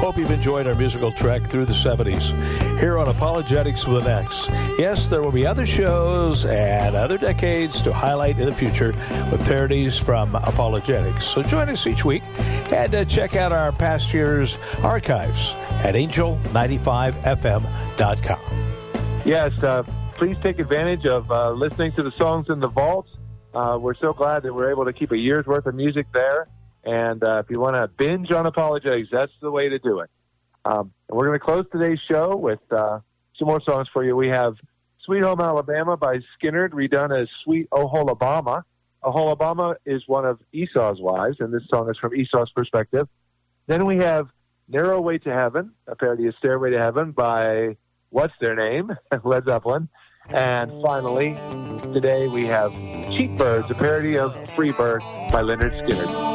hope you've enjoyed our musical trek through the 70s here on Apologetics with an X. Yes, there will be other shows and other decades to highlight in the future with parodies from Apologetics. So join us each week and check out our past year's archives at angel95fm.com. Yes, please take advantage of listening to the songs in the vault. We're so glad that we're able to keep a year's worth of music there. And if you want to binge on Apologetics, that's the way to do it. And we're going to close today's show with some more songs for you. We have Sweet Home Alabama by Skynyrd, redone as Sweet Oholabama. Oholabama is one of Esau's wives, and this song is from Esau's perspective. Then we have Narrow Way to Heaven, a parody of Stairway to Heaven by, what's their name? Led Zeppelin. And finally, today we have Cheap Birds, a parody of Free Bird by Lynyrd Skynyrd.